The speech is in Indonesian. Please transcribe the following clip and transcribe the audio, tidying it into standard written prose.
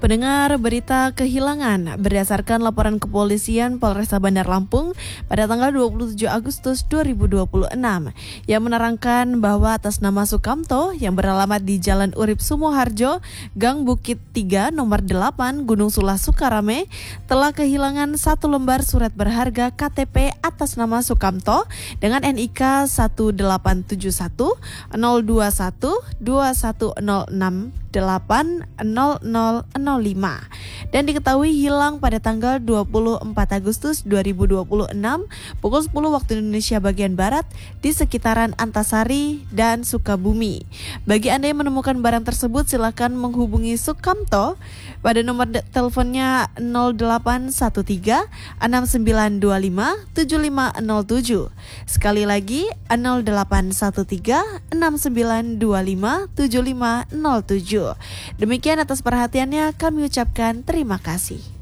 Pendengar berita kehilangan berdasarkan laporan kepolisian Polresta Bandar Lampung pada tanggal 27 Agustus 2026 yang menerangkan bahwa atas nama Sukamto yang beralamat di Jalan Urip Sumoharjo, Gang Bukit 3, nomor 8, Gunung Sulah, Sukarame, telah kehilangan satu lembar surat berharga KTP atas nama Sukamto dengan NIK 1871 021 2106 80005 dan diketahui hilang pada tanggal 24 Agustus 2026 pukul 10 waktu Indonesia bagian Barat di sekitaran Antasari dan Sukabumi. Bagi Anda yang menemukan barang tersebut, silakan menghubungi Sukamto pada nomor teleponnya 0813 6925 7507. Sekali lagi 0813 6925 7507. Demikian atas perhatiannya, kami ucapkan terima kasih.